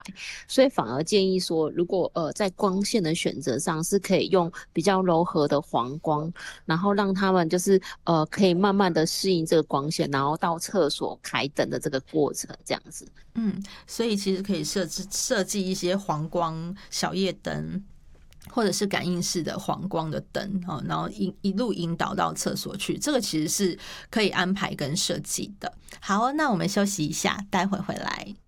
所以反而建议说，如果在光线的选择上是可以用比较柔和的黄光，然后让他们就是可以慢慢的适应这个光线，然后到厕所开灯的这个过程这样子。 所以其实可以设计一些黄光小夜灯，或者是感应式的黄光的灯，然后一路引导到厕所去，这个其实是可以安排跟设计的。好，那我们休息一下，待会回来。